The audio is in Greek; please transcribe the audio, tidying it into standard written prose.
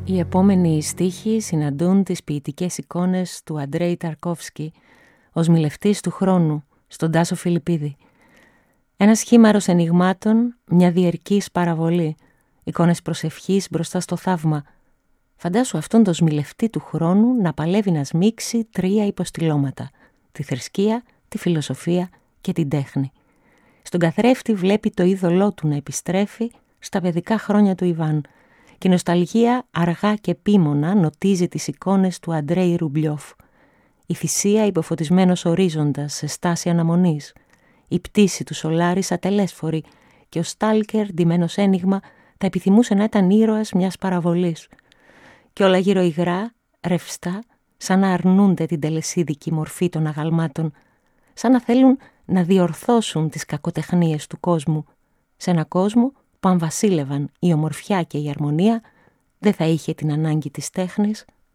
Οι επόμενοι στίχοι συναντούν τις ποιητικές εικόνες του Αντρέη Ταρκόφσκι ως μιλευτής του χρόνου στον Τάσο Φιλιππίδη. Ένας χήμαρος ενιγμάτων, μια διερκής παραβολή, εικόνες προσευχής μπροστά στο θαύμα. Φαντάσου αυτόν τον σμιλευτή του χρόνου να παλεύει να σμίξει 3 υποστηλώματα: τη θρησκεία, τη φιλοσοφία και την τέχνη. Στον καθρέφτη βλέπει το είδωλό του να επιστρέφει στα παιδικά χρόνια του Ιβάν και η νοσταλγία αργά και επίμονα νοτίζει τις εικόνες του Αντρέη Ρουμπλιόφ. Η θυσία υποφωτισμένος ορίζοντας σε στάση αναμονής, η πτήση του Σολάρης ατελέσφορη και ο Στάλκερ ντυμένος ένιγμα θα επιθυμούσε να ήταν ήρωας μιας παραβολής. Και όλα γύρω υγρά, ρευστά, σαν να αρνούνται την τελεσίδικη μορφή των αγαλμάτων, σαν να θέλουν να διορθώσουν τις κακοτεχνίες του κόσμου, σε ένα κόσμο που αν βασίλευαν η ομορφιά και η αρμονία, δεν θα είχε την ανάγκη της τέχνης,